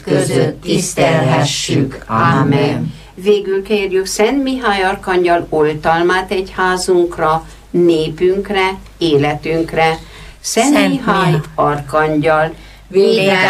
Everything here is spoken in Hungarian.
között tisztelhessük. Amen. Végül kérjük Szent Mihály arkangyal oltalmát egyházunkra, népünkre, életünkre. Szent Mihály arkangyal, védelj